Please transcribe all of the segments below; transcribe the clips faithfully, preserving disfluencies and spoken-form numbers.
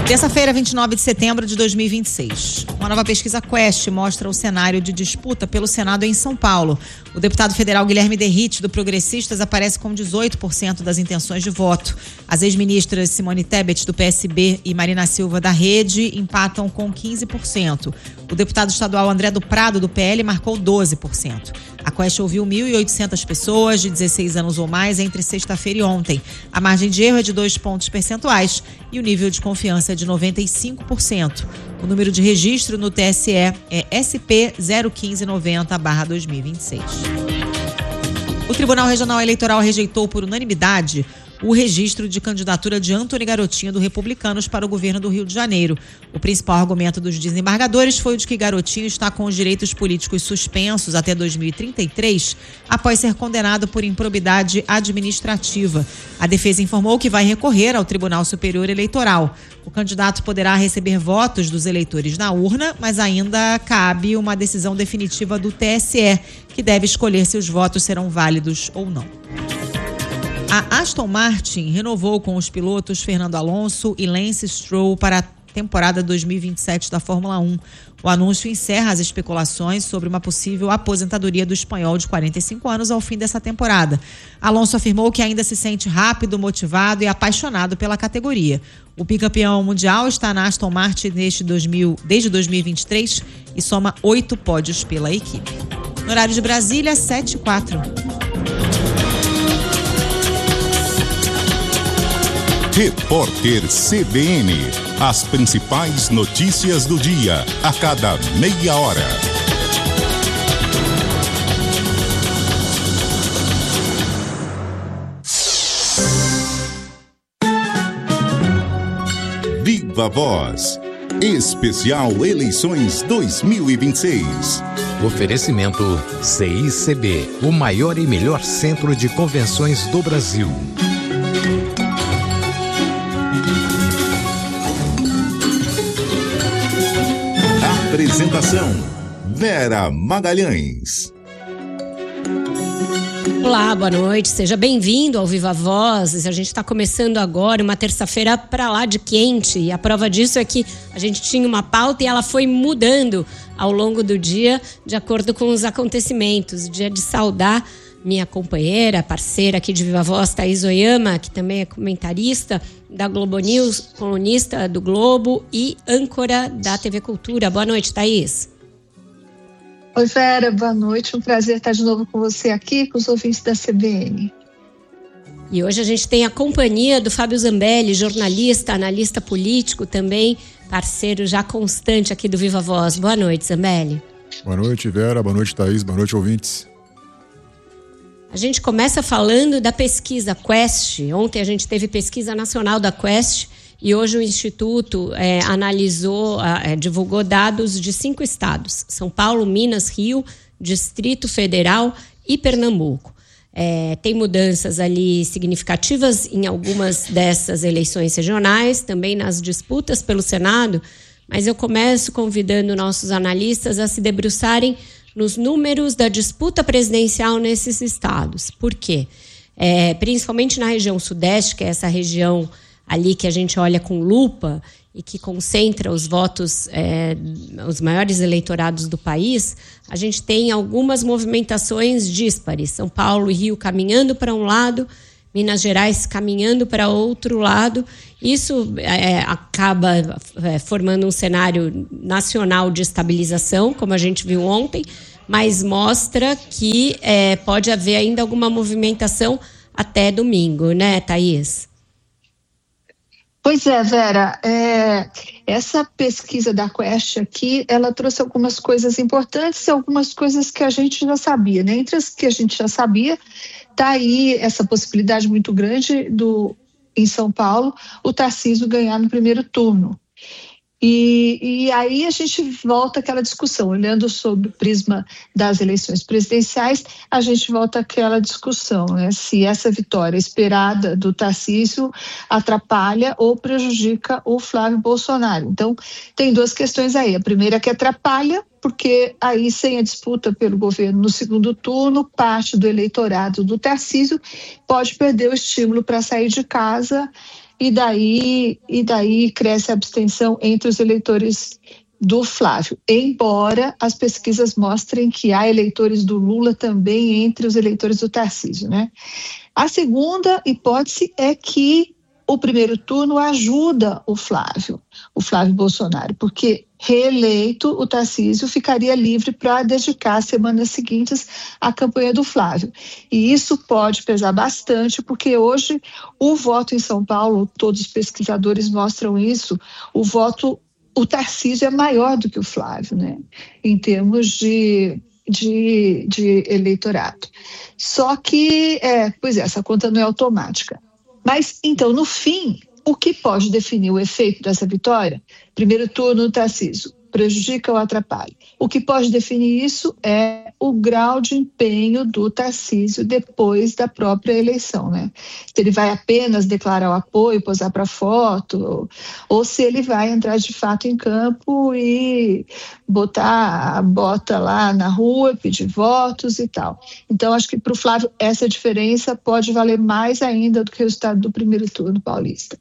Terça-feira, vinte e nove de setembro de dois mil e vinte e seis. Uma nova pesquisa Quest mostra o cenário de disputa pelo Senado em São Paulo. O deputado federal Guilherme Derrite, do Progressistas, aparece com dezoito por cento das intenções de voto. As ex-ministras Simone Tebet, do P S B, e Marina Silva, da Rede, empatam com quinze por cento. O deputado estadual André do Prado, do P L, marcou doze por cento. A Quest ouviu mil e oitocentas pessoas de dezesseis anos ou mais entre sexta-feira e ontem. A margem de erro é de dois pontos percentuais e o nível de confiança é de noventa e cinco por cento. O número de registro no T S E é S P zero um cinco nove zero barra dois mil e vinte e seis. O Tribunal Regional Eleitoral rejeitou por unanimidade o registro de candidatura de Antony Garotinho, do Republicanos, para o governo do Rio de Janeiro. O principal argumento dos desembargadores foi o de que Garotinho está com os direitos políticos suspensos até dois mil e trinta e três, após ser condenado por improbidade administrativa. A defesa informou que vai recorrer ao Tribunal Superior Eleitoral. O candidato poderá receber votos dos eleitores na urna, mas ainda cabe uma decisão definitiva do T S E, que deve escolher se os votos serão válidos ou não. A Aston Martin renovou com os pilotos Fernando Alonso e Lance Stroll para a temporada dois mil e vinte e sete da Fórmula um. O anúncio encerra as especulações sobre uma possível aposentadoria do espanhol de quarenta e cinco anos ao fim dessa temporada. Alonso afirmou que ainda se sente rápido, motivado e apaixonado pela categoria. O bicampeão mundial está na Aston Martin desde, dois mil, desde dois mil e vinte e três e soma oito pódios pela equipe. No horário de Brasília, sete e quatro. Repórter C B N. As principais notícias do dia, a cada meia hora. Viva Voz. Especial Eleições dois mil e vinte e seis. Oferecimento C I C B, o maior e melhor centro de convenções do Brasil. Apresentação: Vera Magalhães. Olá, boa noite, seja bem-vindo ao Viva Voz. A gente está começando agora uma terça-feira para lá de quente, e a prova disso é que a gente tinha uma pauta e ela foi mudando ao longo do dia de acordo com os acontecimentos. Dia de saudar minha companheira, parceira aqui de Viva Voz, Thaís Oyama, que também é comentarista da Globo News, colunista do Globo e âncora da T V Cultura. Boa noite, Thaís. Oi, Vera, boa noite. Um prazer estar de novo com você aqui, com os ouvintes da C B N. E hoje a gente tem a companhia do Fábio Zambelli, jornalista, analista político, também parceiro já constante aqui do Viva Voz. Boa noite, Zambelli. Boa noite, Vera. Boa noite, Thaís. Boa noite, ouvintes. A gente começa falando da pesquisa Quest. Ontem a gente teve pesquisa nacional da Quest e hoje o Instituto é, analisou, é, divulgou dados de cinco estados: São Paulo, Minas, Rio, Distrito Federal e Pernambuco. É, tem mudanças ali significativas em algumas dessas eleições regionais, também nas disputas pelo Senado, mas eu começo convidando nossos analistas a se debruçarem nos números da disputa presidencial nesses estados. Por quê? É, principalmente na região sudeste, que é essa região ali que a gente olha com lupa e que concentra os votos, é, os maiores eleitorados do país, a gente tem algumas movimentações díspares. São Paulo e Rio caminhando para um lado, Minas Gerais caminhando para outro lado. Isso é, acaba é, formando um cenário nacional de estabilização, como a gente viu ontem, mas mostra que é, pode haver ainda alguma movimentação até domingo, né, Thaís? Pois é, Vera, é, essa pesquisa da Quest aqui, ela trouxe algumas coisas importantes e algumas coisas que a gente já sabia, né? Entre as que a gente já sabia, está aí essa possibilidade muito grande do, em São Paulo, o Tarcísio ganhar no primeiro turno. E, e aí a gente volta àquela discussão, olhando sob o prisma das eleições presidenciais, a gente volta àquela discussão, né? Se essa vitória esperada do Tarcísio atrapalha ou prejudica o Flávio Bolsonaro. Então, tem duas questões aí. A primeira é que atrapalha, porque aí, sem a disputa pelo governo no segundo turno, parte do eleitorado do Tarcísio pode perder o estímulo para sair de casa e daí, e daí cresce a abstenção entre os eleitores do Flávio, embora as pesquisas mostrem que há eleitores do Lula também entre os eleitores do Tarcísio, né? A segunda hipótese é que o primeiro turno ajuda o Flávio, o Flávio Bolsonaro, porque reeleito, o Tarcísio ficaria livre para dedicar as semanas seguintes à campanha do Flávio. E isso pode pesar bastante, porque hoje o voto em São Paulo, todos os pesquisadores mostram isso, o voto, o Tarcísio é maior do que o Flávio, né? Em termos de, de, de eleitorado. Só que, é, pois é, essa conta não é automática. Mas, então, no fim, o que pode definir o efeito dessa vitória? Primeiro turno, Tarcísio, prejudica ou atrapalha? O que pode definir isso é o grau de empenho do Tarcísio depois da própria eleição, né? Se ele vai apenas declarar o apoio, posar para foto, ou, ou se ele vai entrar de fato em campo e botar a bota lá na rua, pedir votos e tal. Então, acho que para o Flávio essa diferença pode valer mais ainda do que o resultado do primeiro turno paulista.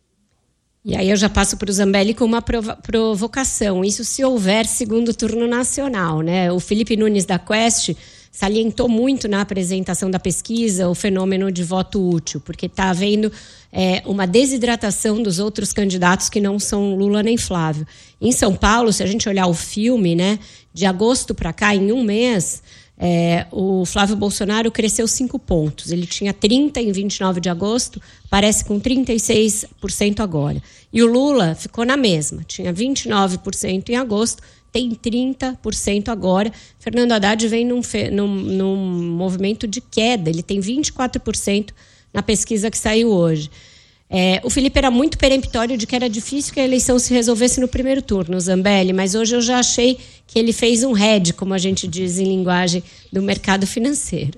E aí eu já passo para o Zambelli com uma prova- provocação. Isso se houver segundo turno nacional, né? O Felipe Nunes da Quest salientou muito na apresentação da pesquisa o fenômeno de voto útil, porque está havendo é, uma desidratação dos outros candidatos que não são Lula nem Flávio. Em São Paulo, se a gente olhar o filme, né, de agosto para cá, em um mês, É, o Flávio Bolsonaro cresceu cinco pontos. Ele tinha trinta em vinte e nove de agosto, parece com trinta e seis por cento agora. E o Lula ficou na mesma, tinha vinte e nove por cento em agosto, tem trinta por cento agora. Fernando Haddad vem num, num, num movimento de queda, ele tem vinte e quatro por cento na pesquisa que saiu hoje. É, o Felipe era muito peremptório de que era difícil que a eleição se resolvesse no primeiro turno, Zambelli, mas hoje eu já achei que ele fez um hedge, como a gente diz em linguagem do mercado financeiro.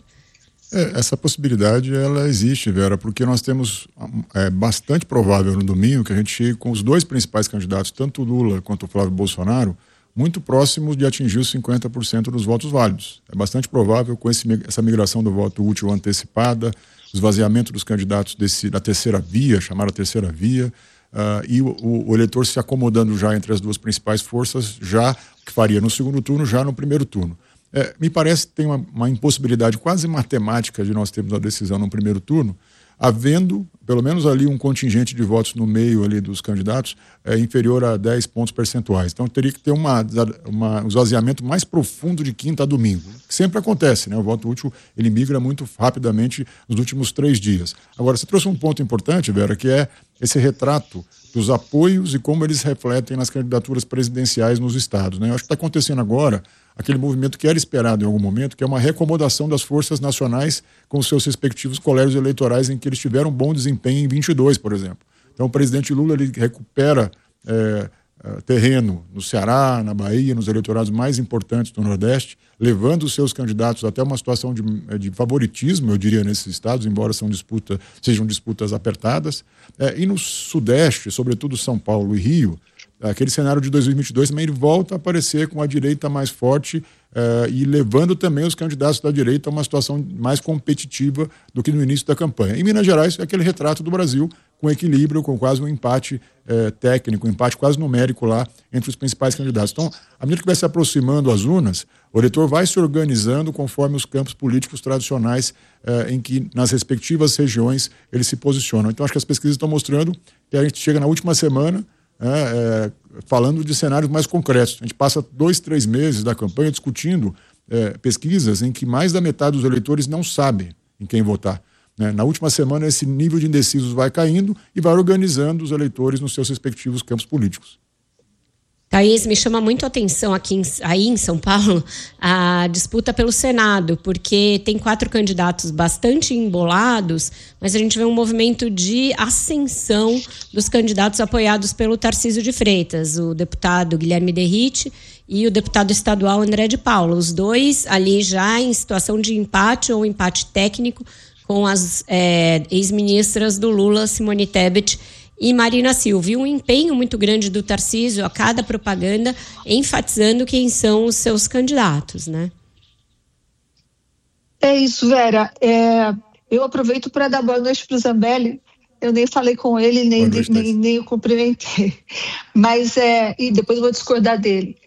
É, essa possibilidade, ela existe, Vera, porque nós temos, é bastante provável no domingo que a gente chegue com os dois principais candidatos, tanto o Lula quanto o Flávio Bolsonaro, muito próximos de atingir os cinquenta por cento dos votos válidos. É bastante provável, com esse, essa migração do voto útil antecipada, esvaziamento dos candidatos desse, da terceira via, chamada terceira via, uh, e o, o, o eleitor se acomodando já entre as duas principais forças, já que faria no segundo turno, já no primeiro turno. É, me parece que tem uma, uma impossibilidade quase matemática de nós termos a decisão no primeiro turno, havendo, pelo menos ali, um contingente de votos no meio ali dos candidatos é, inferior a dez pontos percentuais. Então, teria que ter uma, uma, um esvaziamento mais profundo de quinta a domingo, que sempre acontece, né? O voto útil, ele migra muito rapidamente nos últimos três dias. Agora, você trouxe um ponto importante, Vera, que é esse retrato dos apoios e como eles refletem nas candidaturas presidenciais nos estados, né? Eu acho que está acontecendo agora aquele movimento que era esperado em algum momento, que é uma reacomodação das forças nacionais com os seus respectivos colégios eleitorais em que eles tiveram bom desempenho em vinte e dois, por exemplo. Então o presidente Lula ele recupera é, terreno no Ceará, na Bahia, nos eleitorados mais importantes do Nordeste, levando os seus candidatos até uma situação de, de favoritismo, eu diria, nesses estados, embora são disputa, sejam disputas apertadas. É, e no Sudeste, sobretudo São Paulo e Rio, aquele cenário de dois mil e vinte e dois também ele volta a aparecer com a direita mais forte uh, e levando também os candidatos da direita a uma situação mais competitiva do que no início da campanha. Em Minas Gerais, é aquele retrato do Brasil com equilíbrio, com quase um empate uh, técnico, um empate quase numérico lá entre os principais candidatos. Então, à medida que vai se aproximando as urnas, o eleitor vai se organizando conforme os campos políticos tradicionais uh, em que, nas respectivas regiões, eles se posicionam. Então, acho que as pesquisas estão mostrando que a gente chega na última semana É, é, falando de cenários mais concretos. A gente passa dois, três meses da campanha discutindo é, pesquisas em que mais da metade dos eleitores não sabe em quem votar. Né? Na última semana, esse nível de indecisos vai caindo e vai organizando os eleitores nos seus respectivos campos políticos. Thaís, me chama muito a atenção aqui em, aí em São Paulo a disputa pelo Senado, porque tem quatro candidatos bastante embolados, mas a gente vê um movimento de ascensão dos candidatos apoiados pelo Tarcísio de Freitas, o deputado Guilherme Derrite e o deputado estadual André de Paula. Os dois ali já em situação de empate ou empate técnico com as é, ex-ministras do Lula, Simone Tebet e Marina Silva. E um empenho muito grande do Tarcísio a cada propaganda, enfatizando quem são os seus candidatos, né? É isso, Vera. É, eu aproveito para dar boa noite para o Zambelli. Eu nem falei com ele, nem, de, nem, nem o cumprimentei. Mas, é, e depois eu vou discordar dele.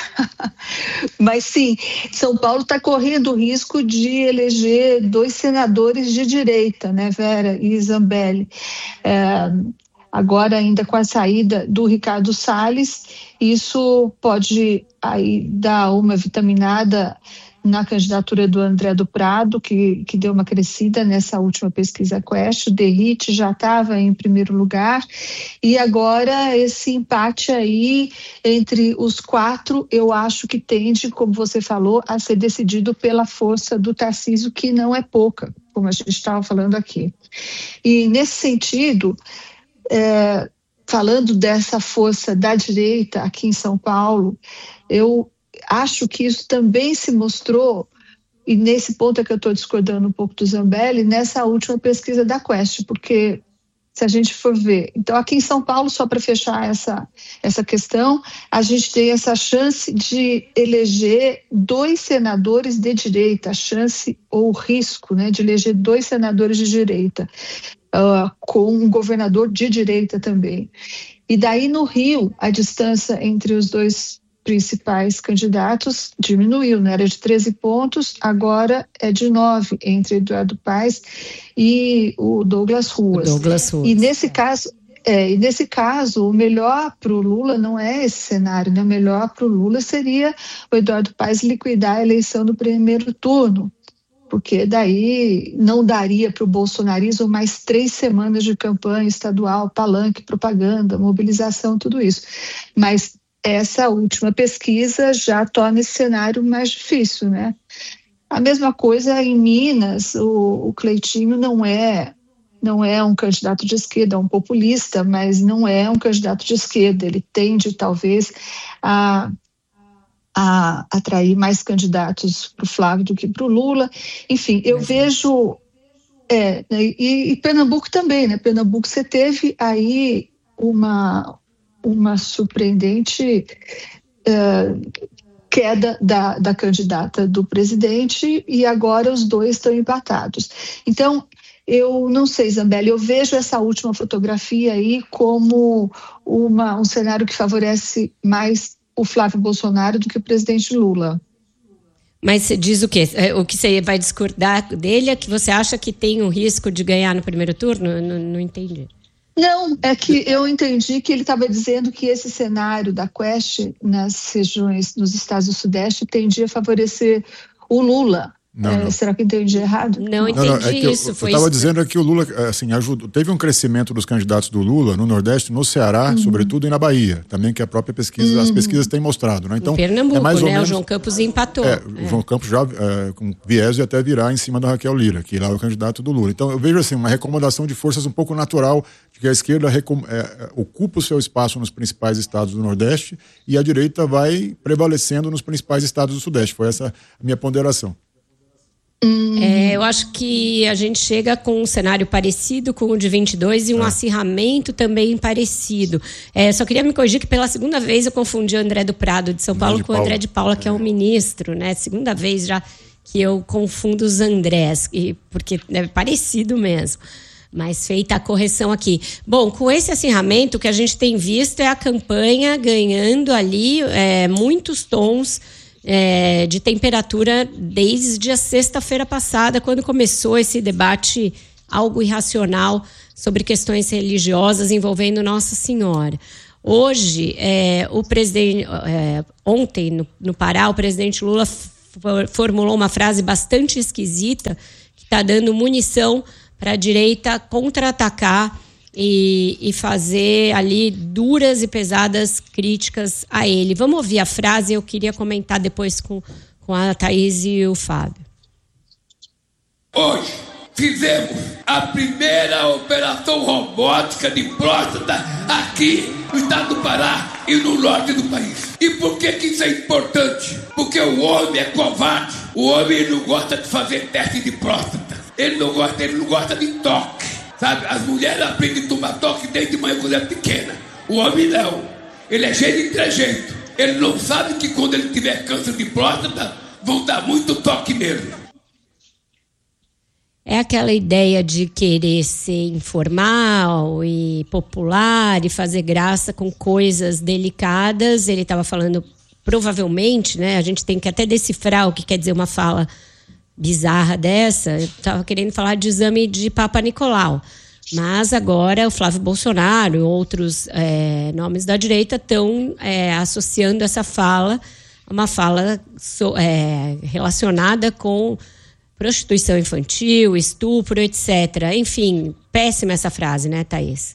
Mas, sim, São Paulo está correndo o risco de eleger dois senadores de direita, né, Vera e Zambelli. É, agora, ainda com a saída do Ricardo Salles, isso pode aí dar uma vitaminada na candidatura do André do Prado, que, que deu uma crescida nessa última pesquisa Quest. O Derrite já estava em primeiro lugar, e agora esse empate aí entre os quatro, eu acho que tende, como você falou, a ser decidido pela força do Tarcísio, que não é pouca, como a gente estava falando aqui. E nesse sentido, é, falando dessa força da direita aqui em São Paulo, eu acho que isso também se mostrou, e nesse ponto é que eu estou discordando um pouco do Zambelli, nessa última pesquisa da Quest, porque se a gente for ver, então aqui em São Paulo, só para fechar essa, essa questão, a gente tem essa chance de eleger dois senadores de direita, a chance ou o risco, né, de eleger dois senadores de direita, uh, com um governador de direita também. E daí no Rio, a distância entre os dois principais candidatos diminuiu, né? Era de treze pontos, agora é de nove entre Eduardo Paes e o Douglas Ruas. O Douglas Ruas. E nesse caso, é, e nesse caso, o melhor para o Lula não é esse cenário, né? O melhor para o Lula seria o Eduardo Paes liquidar a eleição do primeiro turno, porque daí não daria para o bolsonarismo mais três semanas de campanha estadual, palanque, propaganda, mobilização, tudo isso. Mas essa última pesquisa já torna esse cenário mais difícil, né? A mesma coisa em Minas, o, o Cleitinho não é, não é um candidato de esquerda, é um populista, mas não é um candidato de esquerda. Ele tende, talvez, a, a atrair mais candidatos para o Flávio do que para o Lula. Enfim, eu vejo... É, e, e Pernambuco também, né? Pernambuco você teve aí uma... uma surpreendente uh, queda da, da candidata do presidente, e agora os dois estão empatados. Então, eu não sei, Zambelli, eu vejo essa última fotografia aí como uma, um cenário que favorece mais o Flávio Bolsonaro do que o presidente Lula. Mas você diz o quê? O que você vai discordar dele é que você acha que tem o risco de ganhar no primeiro turno? Não, não entendi. Não, é que eu entendi que ele estava dizendo que esse cenário da Quest nas regiões, nos estados do Sudeste, tendia a favorecer o Lula. Não, é, não. Será que eu entendi errado? Não, entendi não, não, é isso. Eu estava dizendo é que o Lula, assim, ajudou, teve um crescimento dos candidatos do Lula no Nordeste, no Ceará, uhum. sobretudo, e na Bahia, também, que a própria pesquisa, uhum. as pesquisas têm mostrado, né? Então, em Pernambuco, é mais ou né? menos, o João Campos empatou. É, o é. João Campos já é, com viés de até virar em cima da Raquel Lira, que lá é o candidato do Lula. Então, eu vejo assim, uma recomodação de forças um pouco natural, de que a esquerda recom, é, ocupa o seu espaço nos principais estados do Nordeste e a direita vai prevalecendo nos principais estados do Sudeste. Foi essa a minha ponderação. É, eu acho que a gente chega com um cenário parecido com o de vinte e dois e um é. acirramento também parecido. É, só queria me corrigir que pela segunda vez eu confundi o André do Prado de São Paulo de com o André de Paula, que é, é um ministro, né? Segunda vez já que eu confundo os Andrés, e, porque é parecido mesmo. Mas feita a correção aqui. Bom, com esse acirramento, o que a gente tem visto é a campanha ganhando ali é, muitos tons É, de temperatura desde a sexta-feira passada, quando começou esse debate algo irracional sobre questões religiosas envolvendo Nossa Senhora. Hoje, é, o presidente, é, ontem no, no Pará, o presidente Lula for, formulou uma frase bastante esquisita que está dando munição para a direita contra-atacar E, e fazer ali duras e pesadas críticas a ele. Vamos ouvir a frase, eu queria comentar depois com, com a Thaís e o Fábio. Hoje fizemos a primeira operação robótica de próstata aqui no estado do Pará e no norte do país. E por que que isso é importante? Porque o homem é covarde. O homem ele não gosta de fazer teste de próstata. Ele não gosta, ele não gosta de toque. Sabe, as mulheres aprendem a tomar toque desde manhã quando é pequena. O homem não. Ele é cheio de trejeito. Ele não sabe que quando ele tiver câncer de próstata, vão dar muito toque nele. É aquela ideia de querer ser informal e popular e fazer graça com coisas delicadas. Ele estava falando, provavelmente, né? A gente tem que até decifrar o que quer dizer uma fala bizarra dessa. Eu estava querendo falar de exame de Papa Nicolau. Mas agora o Flávio Bolsonaro e outros é, nomes da direita estão é, associando essa fala a uma fala so, é, relacionada com prostituição infantil, estupro, etcétera. Enfim, péssima essa frase, né, Thaís?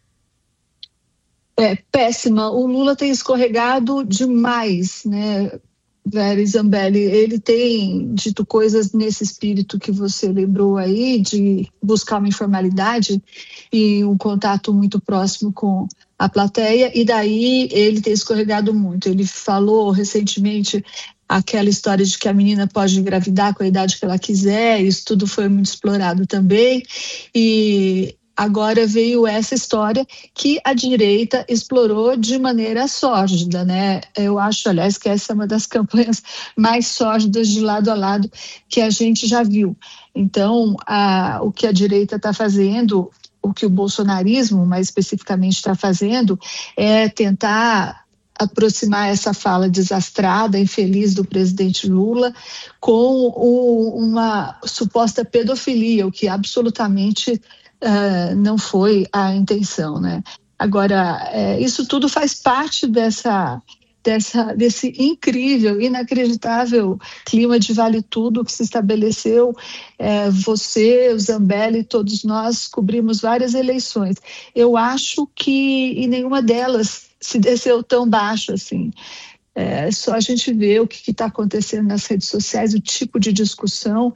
É, péssima. O Lula tem escorregado demais, né, Vera e Zambelli? Ele tem dito coisas nesse espírito que você lembrou aí, de buscar uma informalidade e um contato muito próximo com a plateia, e daí ele tem escorregado muito. Ele falou recentemente aquela história de que a menina pode engravidar com a idade que ela quiser, isso tudo foi muito explorado também, e agora veio essa história que a direita explorou de maneira sórdida, né? Eu acho, aliás, que essa é uma das campanhas mais sórdidas de lado a lado que a gente já viu. Então, a, o que a direita está fazendo, o que o bolsonarismo mais especificamente está fazendo, é tentar aproximar essa fala desastrada, infeliz do presidente Lula com o, uma suposta pedofilia, o que absolutamente Uh, não foi a intenção, né? Agora, é, isso tudo faz parte dessa, dessa, desse incrível, inacreditável clima de vale tudo que se estabeleceu. É, você, o Zambelli, todos nós cobrimos várias eleições. Eu acho que em nenhuma delas se desceu tão baixo assim. É só a gente ver o que está acontecendo nas redes sociais, o tipo de discussão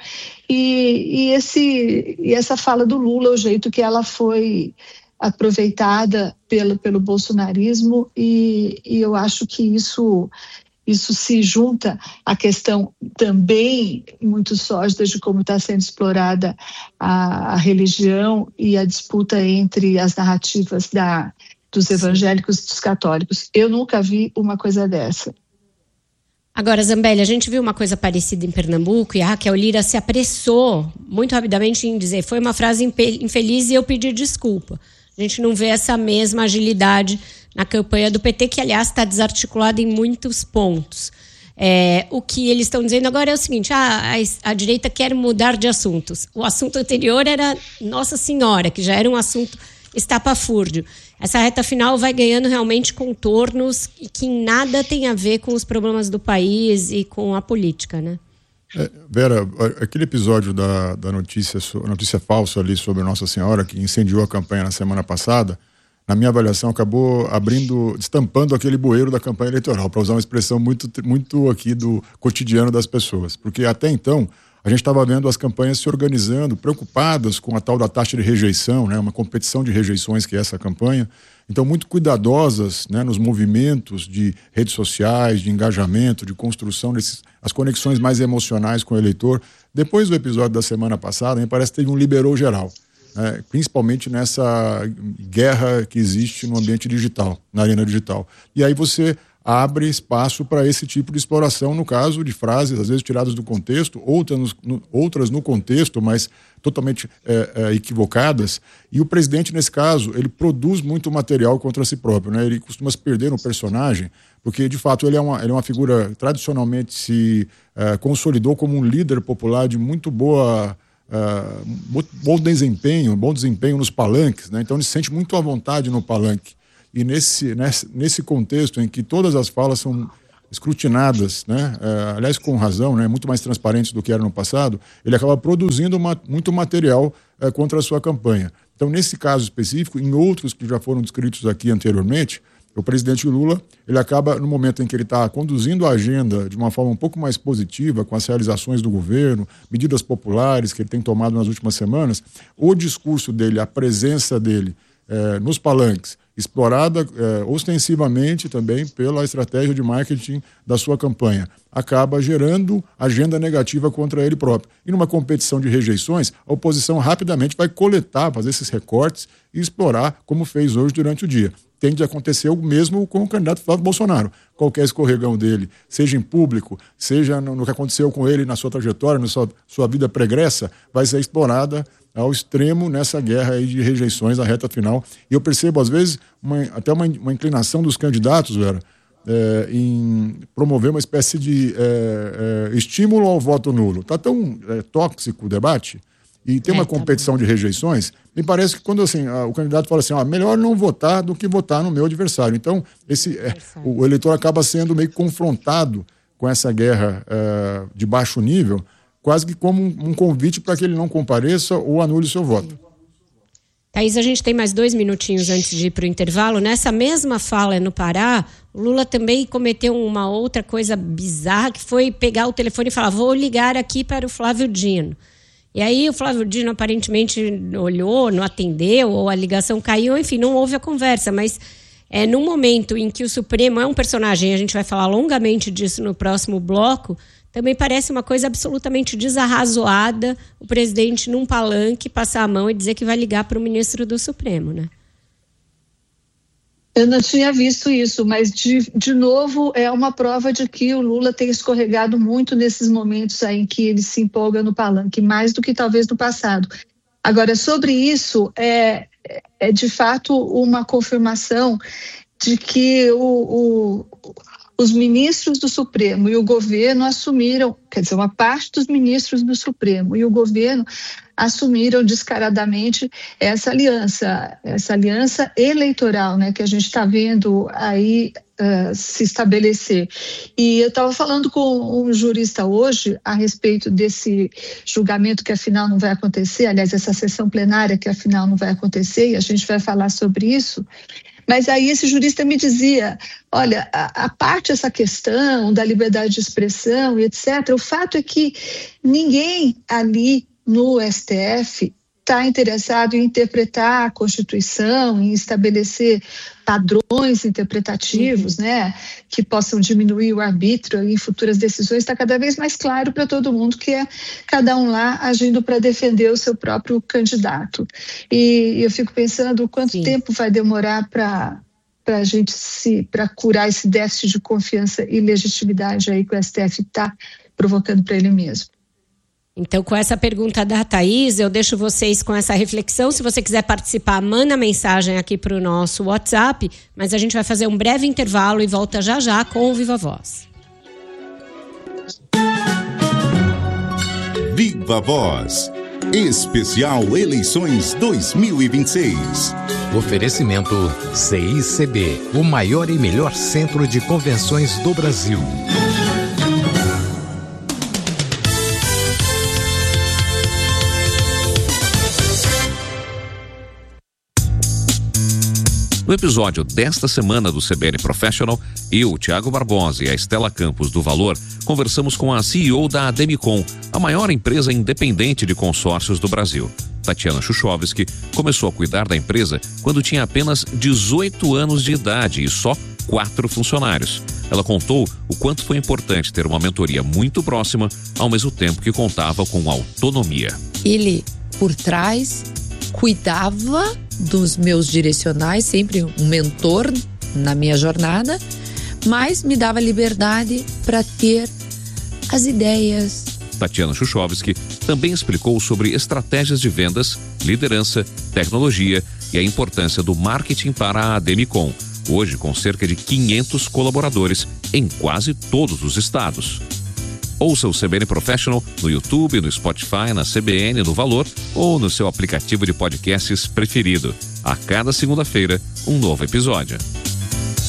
e, e, esse, e essa fala do Lula, o jeito que ela foi aproveitada pelo, pelo bolsonarismo, e, e eu acho que isso, isso se junta à questão também muito sórdida de como está sendo explorada a, a religião e a disputa entre as narrativas da dos evangélicos e dos católicos. Eu nunca vi uma coisa dessa. Agora, Zambelli, a gente viu uma coisa parecida em Pernambuco e a Raquel Lira se apressou muito rapidamente em dizer foi uma frase infeliz e eu pedi desculpa. A gente não vê essa mesma agilidade na campanha do P T, que, aliás, está desarticulada em muitos pontos. É, o que eles estão dizendo agora é o seguinte, ah, a, a direita quer mudar de assuntos. O assunto anterior era Nossa Senhora, que já era um assunto estapafúrdio. Essa reta final vai ganhando realmente contornos que em nada tem a ver com os problemas do país e com a política, né? É, Vera, aquele episódio da, da notícia, notícia falsa ali sobre Nossa Senhora, que incendiou a campanha na semana passada, na minha avaliação, acabou abrindo, destampando aquele bueiro da campanha eleitoral, para usar uma expressão muito, muito aqui do cotidiano das pessoas. Porque até então, a gente estava vendo as campanhas se organizando, preocupadas com a tal da taxa de rejeição, né, uma competição de rejeições que é essa campanha. Então, muito cuidadosas, né, nos movimentos de redes sociais, de engajamento, de construção, desses, as conexões mais emocionais com o eleitor. Depois do episódio da semana passada, me parece que teve um liberou geral, né, principalmente nessa guerra que existe no ambiente digital, na arena digital. E aí você abre espaço para esse tipo de exploração, no caso de frases, às vezes tiradas do contexto, outras no, outras no contexto, mas totalmente é, é, equivocadas. E o presidente, nesse caso, ele produz muito material contra si próprio, né? Ele costuma se perder no personagem, porque, de fato, ele é uma, ele é uma figura tradicionalmente se é, consolidou como um líder popular de muito boa... Uh, bom desempenho, bom desempenho nos palanques, né? Então ele se sente muito à vontade no palanque. E nesse, nesse, nesse contexto em que todas as falas são escrutinadas, né? É, aliás, com razão, né? Muito mais transparentes do que era no passado, ele acaba produzindo uma, muito material é, contra a sua campanha. Então, nesse caso específico, em outros que já foram descritos aqui anteriormente, o presidente Lula, ele acaba, no momento em que ele está conduzindo a agenda de uma forma um pouco mais positiva, com as realizações do governo, medidas populares que ele tem tomado nas últimas semanas, o discurso dele, a presença dele, É, nos palanques, explorada é, ostensivamente também pela estratégia de marketing da sua campanha, acaba gerando agenda negativa contra ele próprio. E numa competição de rejeições, a oposição rapidamente vai coletar, fazer esses recortes e explorar, como fez hoje durante o dia. Tende a acontecer o mesmo com o candidato Flávio Bolsonaro. Qualquer escorregão dele, seja em público, seja no, no que aconteceu com ele na sua trajetória, na sua, sua vida pregressa, vai ser explorada ao extremo nessa guerra aí de rejeições na reta final. E eu percebo, às vezes, uma, até uma, uma inclinação dos candidatos, Vera, é, em promover uma espécie de é, é, estímulo ao voto nulo. Está tão é, tóxico o debate e tem uma é, competição tá de rejeições. Me parece que quando assim, a, o candidato fala assim, ah, melhor não votar do que votar no meu adversário. Então, esse, é, o, o eleitor acaba sendo meio confrontado com essa guerra é, de baixo nível, quase que como um, um convite para que ele não compareça ou anule o seu voto. Thaís, a gente tem mais dois minutinhos antes de ir para o intervalo. Nessa mesma fala no Pará, o Lula também cometeu uma outra coisa bizarra, que foi pegar o telefone e falar, vou ligar aqui para o Flávio Dino. E aí o Flávio Dino aparentemente olhou, não atendeu, ou a ligação caiu, enfim, não houve a conversa. Mas é, no momento em que o Supremo é um personagem, a gente vai falar longamente disso no próximo bloco, também parece uma coisa absolutamente desarrazoada o presidente num palanque passar a mão e dizer que vai ligar para o ministro do Supremo, né? Eu não tinha visto isso, mas de, de novo é uma prova de que o Lula tem escorregado muito nesses momentos aí em que ele se empolga no palanque, mais do que talvez no passado. Agora, sobre isso, é, é de fato uma confirmação de que o... o os ministros do Supremo e o governo assumiram, quer dizer, uma parte dos ministros do Supremo e o governo assumiram descaradamente essa aliança, essa aliança eleitoral, né, que a gente está vendo aí uh, se estabelecer. E eu estava falando com um jurista hoje a respeito desse julgamento que afinal não vai acontecer, aliás, essa sessão plenária que afinal não vai acontecer, e a gente vai falar sobre isso. Mas aí esse jurista me dizia, olha, a, a parte essa questão da liberdade de expressão e etcétera, o fato é que ninguém ali no S T F está interessado em interpretar a Constituição, em estabelecer padrões interpretativos, uhum. né, que possam diminuir o arbítrio em futuras decisões. Está cada vez mais claro para todo mundo que é cada um lá agindo para defender o seu próprio candidato. E eu fico pensando quanto Sim. tempo vai demorar para para a gente se para curar esse déficit de confiança e legitimidade aí que o S T F está provocando para ele mesmo. Então, com essa pergunta da Thaís, eu deixo vocês com essa reflexão. Se você quiser participar, manda mensagem aqui para o nosso WhatsApp, mas a gente vai fazer um breve intervalo e volta já já com o Viva Voz. Viva Voz, especial Eleições dois mil e vinte e seis. Oferecimento C I C B, o maior e melhor centro de convenções do Brasil. No episódio desta semana do C B N Professional, eu, Tiago Barbosa e a Estela Campos do Valor, conversamos com a C E O da Ademicon, a maior empresa independente de consórcios do Brasil. Tatiana Chuchovski começou a cuidar da empresa quando tinha apenas dezoito anos de idade e só quatro funcionários. Ela contou o quanto foi importante ter uma mentoria muito próxima, ao mesmo tempo que contava com autonomia. Ele, por trás, cuidava dos meus direcionais, sempre um mentor na minha jornada, mas me dava liberdade para ter as ideias. Tatiana Chuchovski também explicou sobre estratégias de vendas, liderança, tecnologia e a importância do marketing para a Ademicon, hoje com cerca de quinhentos colaboradores em quase todos os estados. Ouça o C B N Professional no YouTube, no Spotify, na C B N, no Valor ou no seu aplicativo de podcasts preferido. A cada segunda-feira, um novo episódio.